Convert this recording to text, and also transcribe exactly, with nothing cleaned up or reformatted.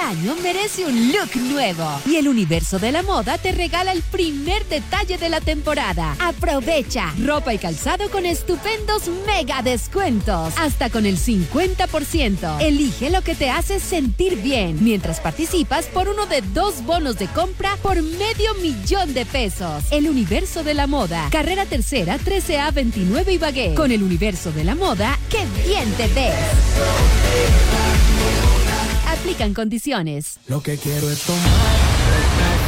año merece un look nuevo y el Universo de la Moda te regala el primer detalle de la temporada. Aprovecha ropa y calzado con estupendos mega descuentos, hasta con el cincuenta por ciento. Elige lo que te hace sentir bien mientras participas por uno de dos bonos de compra por medio millón de pesos. El Universo de la Moda, carrera tercera trece A veintinueve Ibagué. Con el Universo de la Moda, ¡qué bien te ves! Aplican condiciones. Lo que quiero es tomar